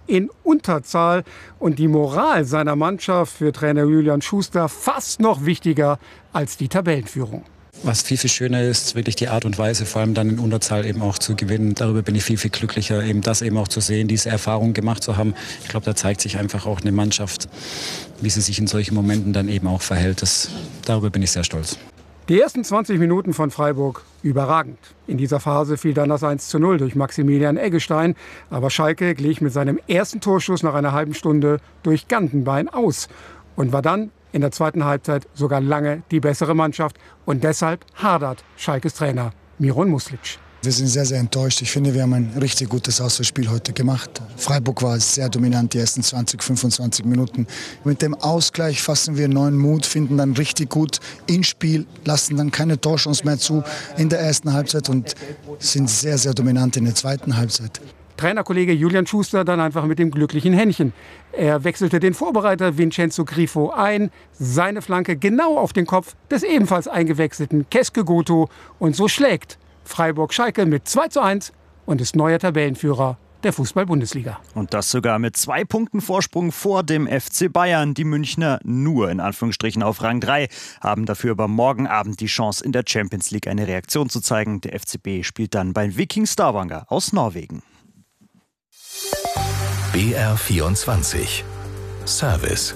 in Unterzahl. Und die Moral seiner Mannschaft für Trainer Julian Schuster fast noch wichtiger als die Tabellenführung. Was viel, viel schöner ist, wirklich die Art und Weise, vor allem dann in Unterzahl eben auch zu gewinnen. Darüber bin ich viel, viel glücklicher, eben das eben auch zu sehen, diese Erfahrung gemacht zu haben. Ich glaube, da zeigt sich einfach auch eine Mannschaft, wie sie sich in solchen Momenten dann eben auch verhält. Darüber bin ich sehr stolz. Die ersten 20 Minuten von Freiburg überragend. In dieser Phase fiel dann das 1:0 durch Maximilian Eggestein. Aber Schalke glich mit seinem ersten Torschuss nach einer halben Stunde durch Gantenbein aus und war dann in der zweiten Halbzeit sogar lange die bessere Mannschaft. Und deshalb hadert Schalkes Trainer Miron Muslic. Wir sind sehr, sehr enttäuscht. Ich finde, wir haben ein richtig gutes Auswärtsspiel heute gemacht. Freiburg war sehr dominant die ersten 20, 25 Minuten. Mit dem Ausgleich fassen wir neuen Mut, finden dann richtig gut ins Spiel, lassen dann keine Torchancen mehr zu in der ersten Halbzeit und sind sehr, sehr dominant in der zweiten Halbzeit. Trainerkollege Julian Schuster dann einfach mit dem glücklichen Händchen. Er wechselte den Vorbereiter Vincenzo Grifo ein, seine Flanke genau auf den Kopf des ebenfalls eingewechselten Keske Goto. Und so schlägt Freiburg-Schalke mit 2:1 und ist neuer Tabellenführer der Fußball-Bundesliga. Und das sogar mit 2 Punkten Vorsprung vor dem FC Bayern. Die Münchner nur in Anführungsstrichen auf Rang 3, haben dafür aber morgen Abend die Chance, in der Champions League eine Reaktion zu zeigen. Der FCB spielt dann bei Viking Stavanger aus Norwegen. BR24 Service.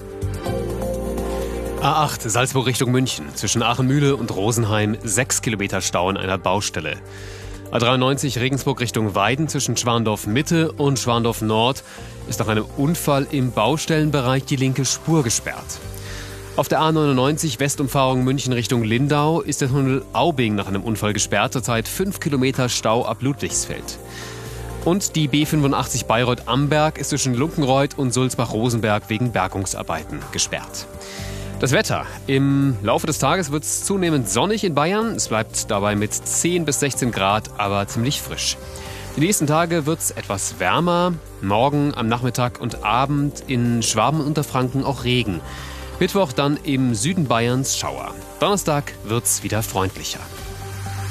A8 Salzburg Richtung München. Zwischen Aachen-Mühle und Rosenheim 6 Kilometer Stau in einer Baustelle. A93 Regensburg Richtung Weiden zwischen Schwandorf Mitte und Schwandorf Nord ist nach einem Unfall im Baustellenbereich die linke Spur gesperrt. Auf der A99 Westumfahrung München Richtung Lindau ist der Tunnel Aubing nach einem Unfall gesperrt. Zurzeit 5 Kilometer Stau ab Ludwigsfeld. Und die B85 Bayreuth-Amberg ist zwischen Luckenreuth und Sulzbach-Rosenberg wegen Bergungsarbeiten gesperrt. Das Wetter. Im Laufe des Tages wird es zunehmend sonnig in Bayern. Es bleibt dabei mit 10 bis 16 Grad, aber ziemlich frisch. Die nächsten Tage wird es etwas wärmer. Morgen am Nachmittag und Abend in Schwaben und Unterfranken auch Regen. Mittwoch dann im Süden Bayerns Schauer. Donnerstag wird es wieder freundlicher.